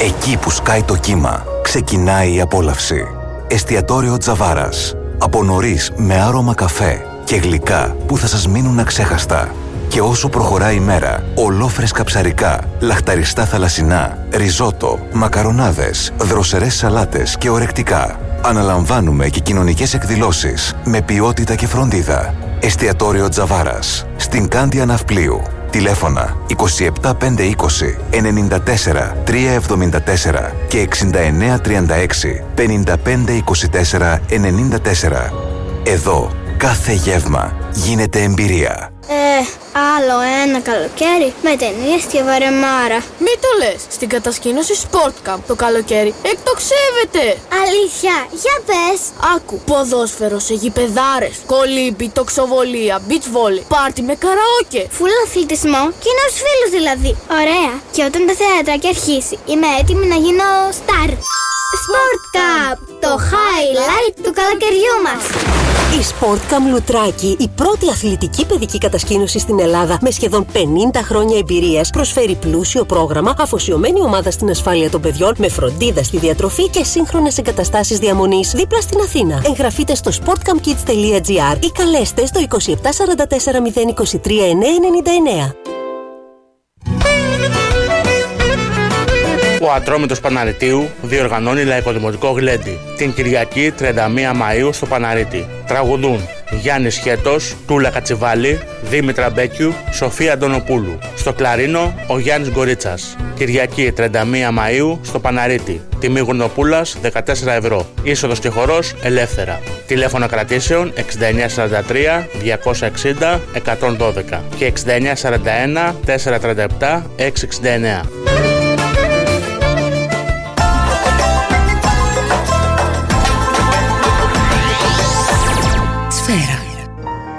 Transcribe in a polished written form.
Εκεί που σκάει το κύμα, ξεκινάει η απόλαυση. Εστιατόριο Τζαβάρας. Από νωρίς με άρωμα καφέ και γλυκά που θα σας μείνουν αξέχαστα. Και όσο προχωράει η μέρα, ολόφρεσκα ψαρικά, λαχταριστά θαλασσινά, ριζότο, μακαρονάδες, δροσερές σαλάτες και ορεκτικά. Αναλαμβάνουμε και κοινωνικές εκδηλώσεις με ποιότητα και φροντίδα. Εστιατόριο Τζαβάρας. Στην Κάνδια Ναυπλίου. Τηλέφωνα 27 520 94 374 και 69 36 55 24 94. Εδώ κάθε γεύμα γίνεται εμπειρία. Άλλο ένα καλοκαίρι με ταινίες και βαρεμάρα. Μη το λες, στην κατασκήνωση Sportcamp το καλοκαίρι εκτοξεύεται. Αλήθεια, για πες. Άκου, ποδόσφαιρο σε γηπεδάρες, κολύμπι, τοξοβολία, beach volley, πάρτι με καραόκε. Φουλ αθλητισμό, κοινούς φίλους δηλαδή. Ωραία. Και όταν το θεατράκι αρχίσει, είμαι έτοιμη να γίνω star. Sportcamp, το highlight του καλοκαιριού μας. Η Sportcamp Λουτράκη, η πρώτη αθλητική παιδική κατασκήνωση στην Ελλάδα με σχεδόν 50 χρόνια εμπειρίας, προσφέρει πλούσιο πρόγραμμα, αφοσιωμένη ομάδα στην ασφάλεια των παιδιών, με φροντίδα στη διατροφή και σύγχρονες εγκαταστάσεις διαμονής δίπλα στην Αθήνα. Εγγραφείτε στο sportcampkids.gr ή καλέστε στο 27 44 023 999. Ο Ατρόμητος Παναριτίου διοργανώνει λαϊκοδημοτικό γλέντι την Κυριακή 31 Μαΐου στο Παναρίτη. Τραγουδούν Γιάννης Χέτος, Τούλα Κατσιβάλη, Δήμητρα Μπέκιου, Σοφία Αντωνοπούλου. Στο κλαρίνο ο Γιάννης Γκορίτσας. Κυριακή 31 Μαΐου στο Παναρίτη. Τιμή γουρνοπούλας 14 ευρώ. Είσοδος και χορός ελεύθερα. Τηλέφωνα κρατήσεων 6943 260 112 και 6941 437 669. Σφαίρα.